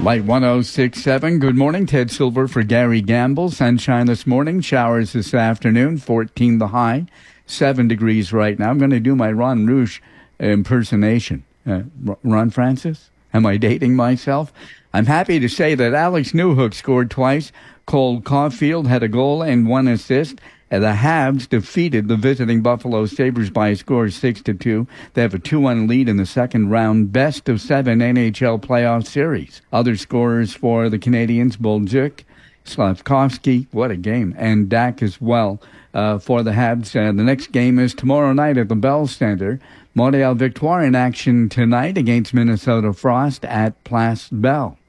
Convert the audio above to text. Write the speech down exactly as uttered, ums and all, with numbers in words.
Light one oh six point seven. Good morning. Ted Silver for Gary Gamble. Sunshine this morning. Showers this afternoon. fourteen the high. seven degrees right now. I'm going to do my Ron Rouge impersonation. Uh, Ron Francis? Am I dating myself? I'm happy to say that Alex Newhook scored twice. Cole Caulfield had a goal and one assist. And the Habs defeated the visiting Buffalo Sabres by a score of six to two. They have a two one lead in the second round, best of seven N H L playoff series. Other scorers for the Canadiens, Bolduc, Slavkovsky, what a game, and Dak as well uh, for the Habs. Uh, the next game is tomorrow night at the Bell Center. Montreal Victoire in action tonight against Minnesota Frost at Place Bell.